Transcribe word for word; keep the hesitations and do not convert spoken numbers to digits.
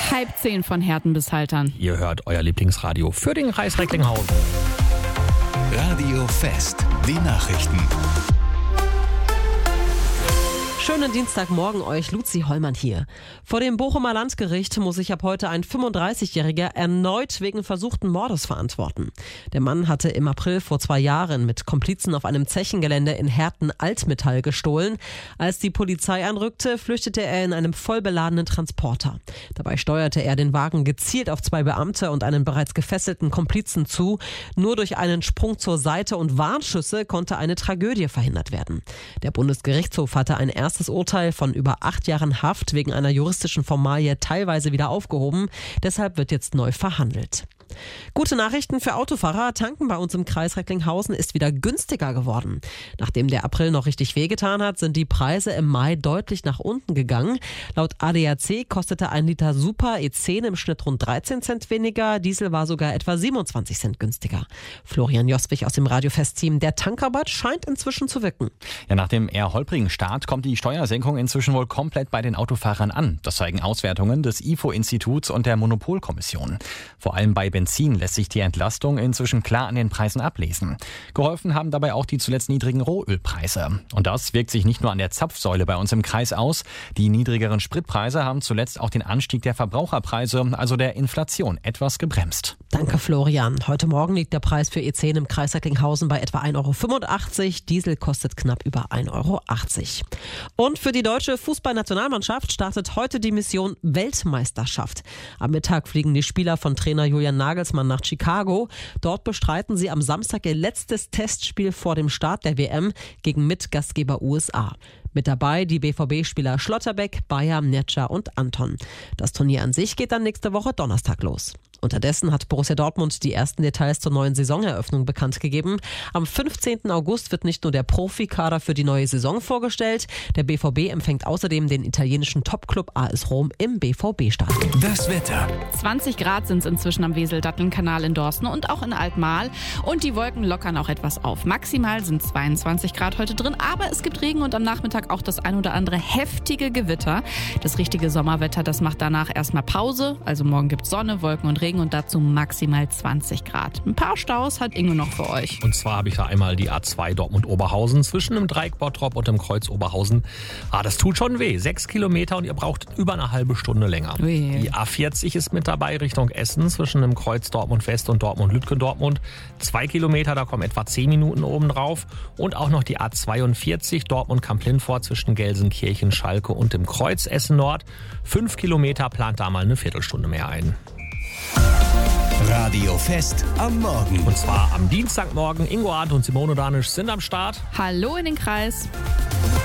halb zehn von Herten bis Haltern. Ihr hört euer Lieblingsradio für den Kreis Recklinghausen. Radio Fest, die Nachrichten. Schönen Dienstagmorgen euch, Luzi Hollmann hier. Vor dem Bochumer Landgericht muss sich ab heute ein fünfunddreißigjähriger erneut wegen versuchten Mordes verantworten. Der Mann hatte im April vor zwei Jahren mit Komplizen auf einem Zechengelände in Herten Altmetall gestohlen. Als die Polizei anrückte, flüchtete er in einem vollbeladenen Transporter. Dabei steuerte er den Wagen gezielt auf zwei Beamte und einen bereits gefesselten Komplizen zu. Nur durch einen Sprung zur Seite und Warnschüsse konnte eine Tragödie verhindert werden. Der Bundesgerichtshof hatte ein erstes Das Urteil von über acht Jahren Haft wegen einer juristischen Formalie teilweise wieder aufgehoben. Deshalb wird jetzt neu verhandelt. Gute Nachrichten für Autofahrer. Tanken bei uns im Kreis Recklinghausen ist wieder günstiger geworden. Nachdem der April noch richtig wehgetan hat, sind die Preise im Mai deutlich nach unten gegangen. Laut A D A C kostete ein Liter Super E zehn im Schnitt rund dreizehn Cent weniger. Diesel war sogar etwa siebenundzwanzig Cent günstiger. Florian Joswig aus dem Radiofest-Team. Der Tankrabatt scheint inzwischen zu wirken. Ja, nach dem eher holprigen Start kommt die Steuersenkung inzwischen wohl komplett bei den Autofahrern an. Das zeigen Auswertungen des I F O-Instituts und der Monopolkommission. Vor allem bei Benzin lässt sich die Entlastung inzwischen klar an den Preisen ablesen. Geholfen haben dabei auch die zuletzt niedrigen Rohölpreise. Und das wirkt sich nicht nur an der Zapfsäule bei uns im Kreis aus. Die niedrigeren Spritpreise haben zuletzt auch den Anstieg der Verbraucherpreise, also der Inflation, etwas gebremst. Danke, Florian. Heute Morgen liegt der Preis für E zehn im Kreis Recklinghausen bei etwa ein Euro fünfundachtzig. Diesel kostet knapp über ein Euro achtzig. Und für die deutsche Fußballnationalmannschaft startet heute die Mission Weltmeisterschaft. Am Mittag fliegen die Spieler von Trainer Julian Nagelsmann nach Chicago. Dort bestreiten sie am Samstag ihr letztes Testspiel vor dem Start der W M gegen Mitgastgeber U S A. Mit dabei die B V B-Spieler Schlotterbeck, Bayer, Netscher und Anton. Das Turnier an sich geht dann nächste Woche Donnerstag los. Unterdessen hat Borussia Dortmund die ersten Details zur neuen Saisoneröffnung bekannt gegeben. Am fünfzehnten August wird nicht nur der Profikader für die neue Saison vorgestellt. Der B V B empfängt außerdem den italienischen Topclub A S Rom im B V B-Stadion. Das Wetter. zwanzig Grad sind es inzwischen am Wesel-Datteln-Kanal in Dorsten und auch in Altmahl. Und die Wolken lockern auch etwas auf. Maximal sind zweiundzwanzig Grad heute drin, aber es gibt Regen und am Nachmittag auch das ein oder andere heftige Gewitter. Das richtige Sommerwetter, das macht danach erstmal Pause. Also morgen gibt es Sonne, Wolken und Regen. Und dazu maximal zwanzig Grad. Ein paar Staus hat Ingo noch für euch. Und zwar habe ich da einmal die A zwei Dortmund-Oberhausen zwischen dem Dreieck Bottrop und dem Kreuz Oberhausen. Ah, das tut schon weh. Sechs Kilometer und ihr braucht über eine halbe Stunde länger. Ui. Die A vierzig ist mit dabei Richtung Essen zwischen dem Kreuz Dortmund-West und Dortmund-Lütgendortmund. Zwei Kilometer, da kommen etwa zehn Minuten oben drauf. Und auch noch die A zweiundvierzig Dortmund-Kamp-Lindfort zwischen Gelsenkirchen, Schalke und dem Kreuz Essen-Nord. Fünf Kilometer, plant da mal eine Viertelstunde mehr ein. Radio Fest am Morgen. Und zwar am Dienstagmorgen. Ingo Arndt und Simone Danisch sind am Start. Hallo in den Kreis.